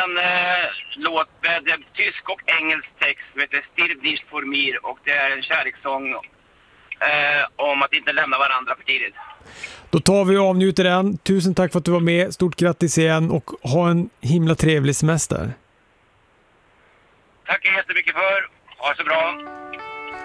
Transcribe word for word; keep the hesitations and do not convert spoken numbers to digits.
en eh, låt med eh, tysk och engelsk text som heter Stirb nicht vor mir, och det är en kärlekssång eh, om att inte lämna varandra för tidigt. Då tar vi och avnjuter den. Tusen tack för att du var med. Stort grattis igen och ha en himla trevlig semester. Tack jättemycket för. Ha det så bra.